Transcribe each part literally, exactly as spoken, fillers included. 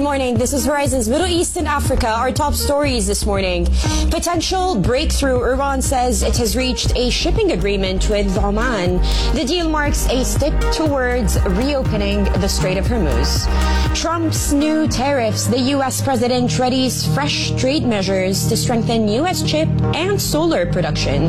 morning. This is Verizon's Middle East and Africa. Our top stories this morning. Potential breakthrough. Iran says it has reached a shipping agreement with Oman. The deal marks a step towards reopening the Strait of Hormuz. Trump's new tariffs. The U S president readies fresh trade measures to strengthen U S chip and solar production.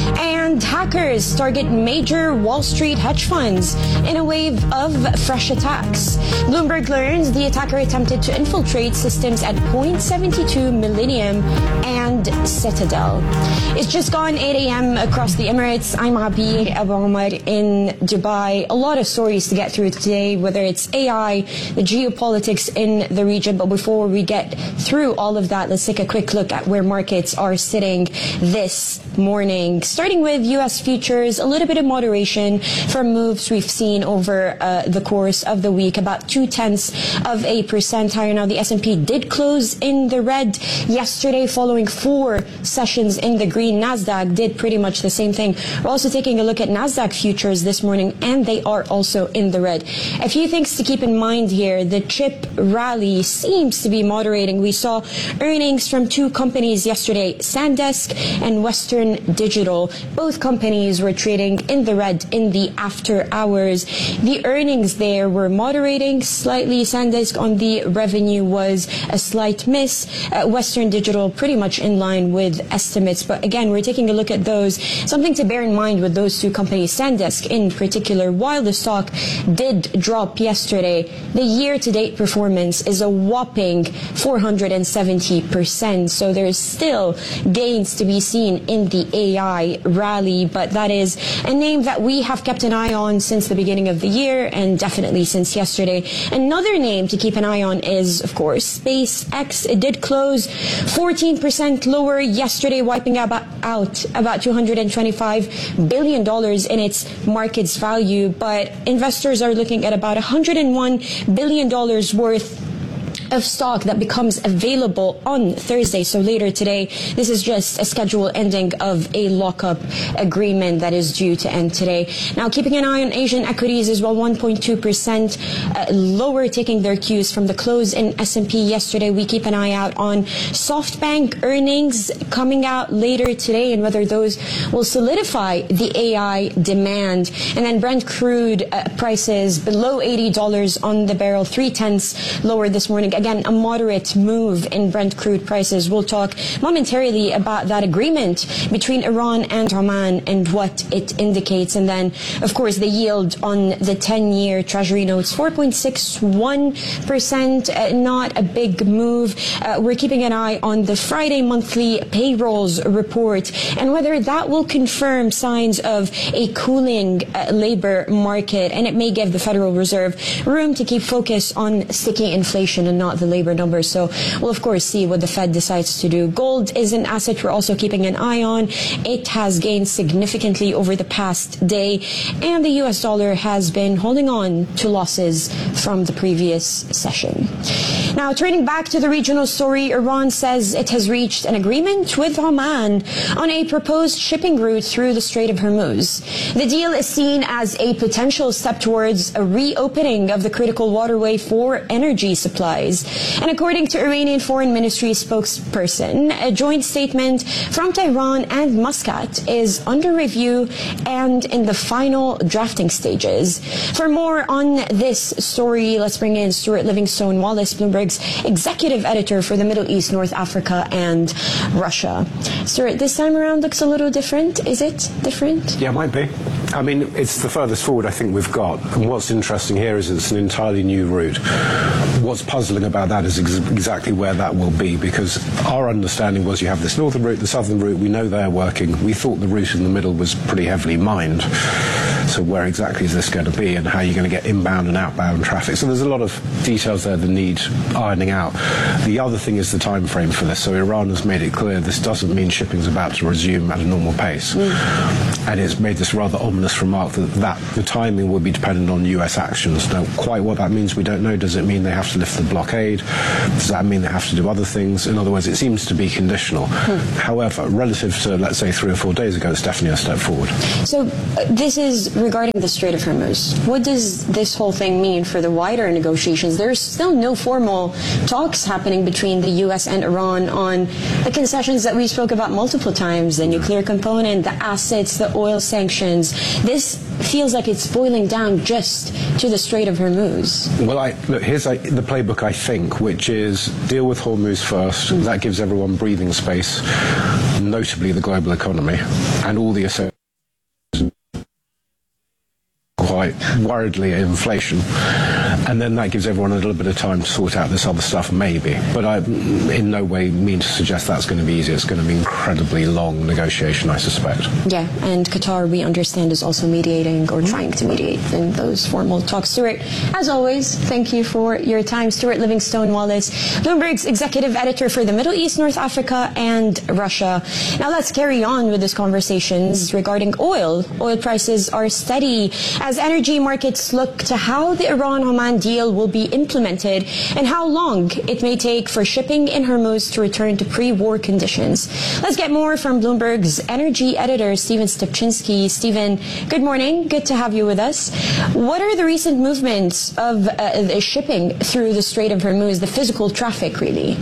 And hackers target major Wall Street hedge funds in a wave of fresh attacks. Bloomberg learns the attacker attempted to infiltrate systems at Point seventy-two Millennium and Citadel. It's just gone eight a.m. across the Emirates. I'm Abir Abu Omar in Dubai. A lot of stories to get through today, whether it's A I, the geopolitics in the region. But before we get through all of that, let's take a quick look at where markets are sitting this morning. Starting with U S futures, a little bit of moderation from moves we've seen over uh, the course of the week, about two tenths of a percent higher. Now, the S and P did close in the red yesterday following four sessions in the green. Nasdaq did pretty much the same thing. We're also taking a look at Nasdaq futures this morning, and they are also in the red. A few things to keep in mind here. The chip rally seems to be moderating. We saw earnings from two companies yesterday, SanDisk and Western Digital. Both companies were trading in the red in the after hours. The earnings there were moderating slightly. SanDisk on the revenue was a slight miss. Uh, Western Digital pretty much in line with estimates. But again, we're taking a look at those. Something to bear in mind with those two companies, SanDisk in particular, while the stock did drop yesterday, the year-to-date performance is a whopping four hundred seventy percent. So there's still gains to be seen in the A I rally, but that is a name that we have kept an eye on since the beginning of the year and definitely since yesterday. Another name to keep an eye on is, of course, SpaceX. It did close fourteen percent lower yesterday, wiping out out about two hundred twenty-five billion dollars in its market's value, but investors are looking at about one hundred one billion dollars worth of stock that becomes available on Thursday. So later today, this is just a scheduled ending of a lockup agreement that is due to end today. Now, keeping an eye on Asian equities as well, one point two percent uh, lower, taking their cues from the close in S and P yesterday. We keep an eye out on SoftBank earnings coming out later today and whether those will solidify the A I demand. And then Brent crude uh, prices below eighty dollars on the barrel, three tenths lower this morning. Again, a moderate move in Brent crude prices. We'll talk momentarily about that agreement between Iran and Oman and what it indicates. And then, of course, the yield on the ten-year Treasury notes, four point six one percent, uh, not a big move. Uh, we're keeping an eye on the Friday monthly payrolls report and whether that will confirm signs of a cooling uh, labor market. And it may give the Federal Reserve room to keep focus on sticky inflation and not the labor numbers. So we'll, of course, see what the Fed decides to do. Gold is an asset we're also keeping an eye on. It has gained significantly over the past day, and the U S dollar has been holding on to losses from the previous session. Now, turning back to the regional story, Iran says it has reached an agreement with Oman on a proposed shipping route through the Strait of Hormuz. The deal is seen as a potential step towards a reopening of the critical waterway for energy supplies. And according to Iranian Foreign Ministry spokesperson, a joint statement from Tehran and Muscat is under review and in the final drafting stages. For more on this story, let's bring in Stuart Livingstone Wallace, Bloomberg's executive editor for the Middle East, North Africa, and Russia. Stuart, this time around looks a little different. Is it different? Yeah, it might be. I mean, it's the furthest forward I think we've got. And what's interesting here is it's an entirely new route. What's puzzling about that is ex exactly where that will be, because our understanding was you have this northern route, the southern route, we know they're working. We thought the route in the middle was pretty heavily mined. So where exactly is this going to be and how are you going to get inbound and outbound traffic? So there's a lot of details there that need ironing out. The other thing is the time frame for this. So Iran has made it clear this doesn't mean shipping's about to resume at a normal pace. Mm. And it's made this rather ominous remark that, that the timing will be dependent on U S actions. Now, quite what that means we don't know. Does it mean they have to lift the blockade? Does that mean they have to do other things? In other words, it seems to be conditional. Hmm. However, relative to, let's say, three or four days ago, it's definitely a step forward. So uh, this is regarding the Strait of Hormuz, what does this whole thing mean for the wider negotiations? There's still no formal talks happening between the U S and Iran on the concessions that we spoke about multiple times, the nuclear component, the assets, the oil sanctions. This feels like it's boiling down just to the Strait of Hormuz. Well, I, look, here's I, the playbook, I think, which is deal with Hormuz first. Mm-hmm. That gives everyone breathing space, notably the global economy, and all the associated quite worriedly inflation, and then that gives everyone a little bit of time to sort out this other stuff, maybe. But I in no way mean to suggest that's going to be easy. It's going to be incredibly long negotiation, I suspect. Yeah, and Qatar, we understand, is also mediating or trying to mediate in those formal talks. Stuart, as always, thank you for your time. Stuart Livingstone Wallace, Bloomberg's executive editor for the Middle East, North Africa, and Russia. Now let's carry on with these conversations regarding oil. Oil prices are steady as energy markets look to how the Iran-Oman deal will be implemented and how long it may take for shipping in Hormuz to return to pre-war conditions. Let's get more from Bloomberg's energy editor, Stephen Stupczynski. Stephen, good morning. Good to have you with us. What are the recent movements of uh, shipping through the Strait of Hormuz, the physical traffic, really?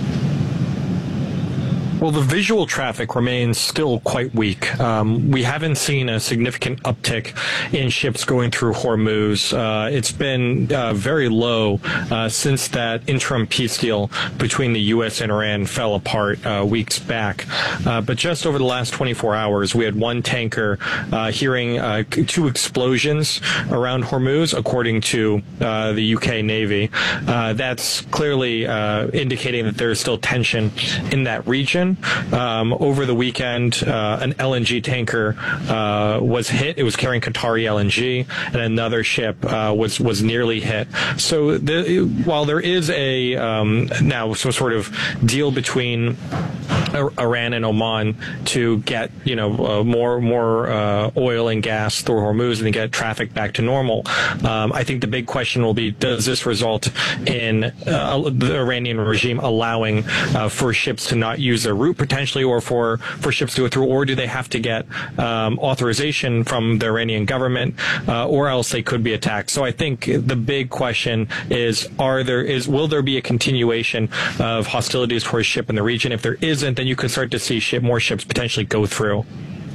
Well, the visual traffic remains still quite weak. Um, we haven't seen a significant uptick in ships going through Hormuz. Uh, it's been uh, very low uh, since that interim peace deal between the U S and Iran fell apart uh, weeks back. Uh, but just over the last twenty-four hours, we had one tanker uh, hearing uh, two explosions around Hormuz, according to uh, the U K Navy. Uh, that's clearly uh, indicating that there is still tension in that region. Um, over the weekend, uh, an L N G tanker uh, was hit. It was carrying Qatari L N G, and another ship uh, was was nearly hit. So the, while there is a um, now some sort of deal between Iran and Oman to get you know uh, more more uh, oil and gas through Hormuz and get traffic back to normal, um, I think the big question will be: does this result in uh, the Iranian regime allowing uh, for ships to not use their route potentially, or for for ships to go through, or do they have to get um, authorization from the Iranian government, uh, or else they could be attacked? So I think the big question is: are there is will there be a continuation of hostilities towards ship in the region? If there isn't, then you could start to see ship, more ships potentially go through.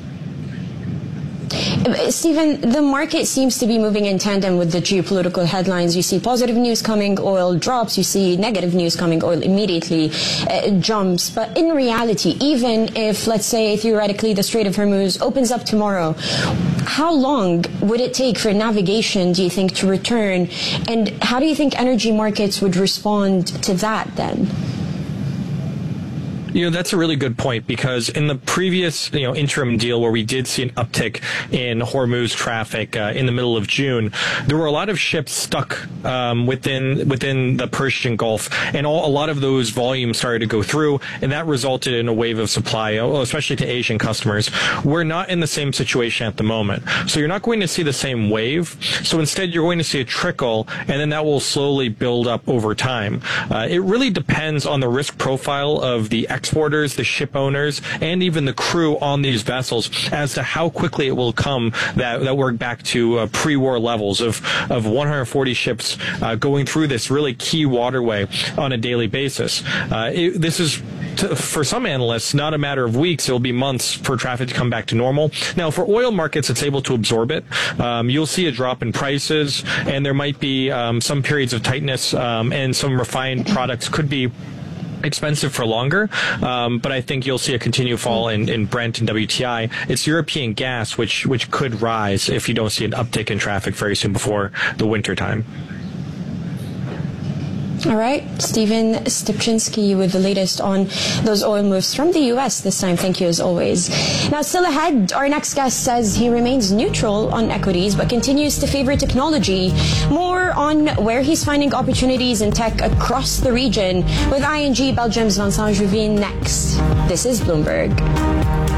Stephen, the market seems to be moving in tandem with the geopolitical headlines. You see positive news coming, oil drops. You see negative news coming, oil immediately uh, jumps. But in reality, even if, let's say, theoretically, the Strait of Hormuz opens up tomorrow, how long would it take for navigation, do you think, to return? And how do you think energy markets would respond to that then? You know, that's a really good point, because in the previous, you know, interim deal where we did see an uptick in Hormuz traffic uh, in the middle of June, there were a lot of ships stuck um, within within the Persian Gulf, and all, a lot of those volumes started to go through, and that resulted in a wave of supply, especially to Asian customers. We're not in the same situation at the moment, so you're not going to see the same wave. So instead, you're going to see a trickle, and then that will slowly build up over time. Uh, it really depends on the risk profile of the exporters, the ship owners, and even the crew on these vessels as to how quickly it will come that, that we're back to uh, pre-war levels of, of one hundred forty ships uh, going through this really key waterway on a daily basis. Uh, it, this is, to, for some analysts, not a matter of weeks. It will be months for traffic to come back to normal. Now, for oil markets, it's able to absorb it. Um, you'll see a drop in prices, and there might be um, some periods of tightness, um, and some refined products could be expensive for longer, um, but I think you'll see a continued fall in, in Brent and W T I. It's European gas, which which could rise if you don't see an uptick in traffic very soon before the winter time. All right, Stephen Stupczynski with the latest on those oil moves from the U S this time. Thank you as always. Now, still ahead, our next guest says he remains neutral on equities but continues to favor technology. More on where he's finding opportunities in tech across the region with I N G Belgium's Vincent Juvin next. This is Bloomberg.